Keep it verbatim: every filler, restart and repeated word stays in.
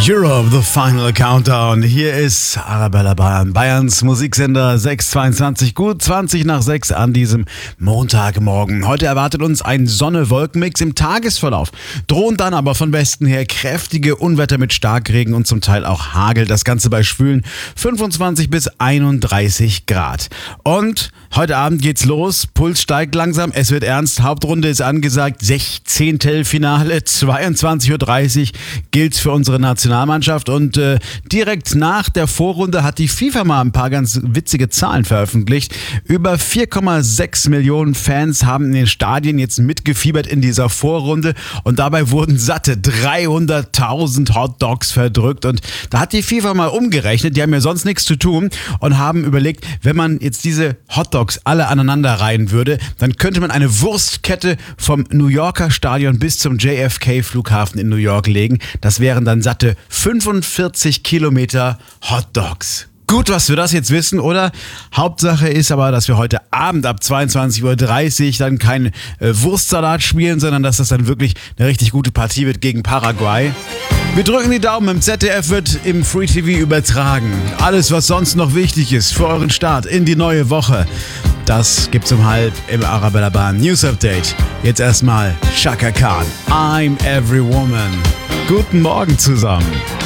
Europe, the final countdown. Hier ist Arabella Bayern, Bayerns Musiksender sechs zweiundzwanzig, gut zwanzig nach sechs an diesem Montagmorgen. Heute erwartet uns ein Sonne-Wolken-Mix im Tagesverlauf. Drohen dann aber von Westen her kräftige Unwetter mit Starkregen und zum Teil auch Hagel. Das Ganze bei schwülen fünfundzwanzig bis einunddreißig Grad. Und heute Abend geht's los. Puls steigt langsam. Es wird ernst. Hauptrunde ist angesagt. Sechzehntelfinale. zweiundzwanzig Uhr dreißig gilt für unsere Nationalmannschaft. Und äh, direkt nach der Vorrunde hat die FIFA mal ein paar ganz witzige Zahlen veröffentlicht. Über vier Komma sechs Millionen Fans haben in den Stadien jetzt mitgefiebert in dieser Vorrunde. Und dabei wurden satte dreihunderttausend Hotdogs verdrückt. Und da hat die FIFA mal umgerechnet. Die haben ja sonst nichts zu tun und haben überlegt, wenn man jetzt diese Hotdogs alle aneinander reihen würde, dann könnte man eine Wurstkette vom New Yorker Stadion bis zum J F K-Flughafen in New York legen. Das wären dann satte fünfundvierzig Kilometer Hotdogs. Gut, was wir das jetzt wissen, oder? Hauptsache ist aber, dass wir heute Abend ab zweiundzwanzig Uhr dreißig dann kein äh, Wurstsalat spielen, sondern dass das dann wirklich eine richtig gute Partie wird gegen Paraguay. Wir drücken die Daumen, im Z D F wird im Free T V übertragen. Alles, was sonst noch wichtig ist für euren Start in die neue Woche, das gibt's um halb im Arabella Bayern News Update. Jetzt erstmal Chaka Khan, I'm Every Woman. Guten Morgen zusammen.